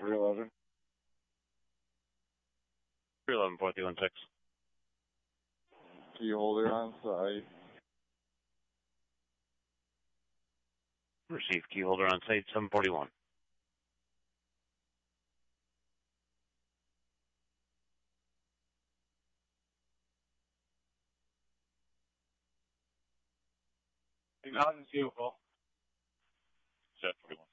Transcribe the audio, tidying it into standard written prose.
311. 311, 4316. Key holder on site. Receive key holder on site, 741. Acknowledging vehicle. 741.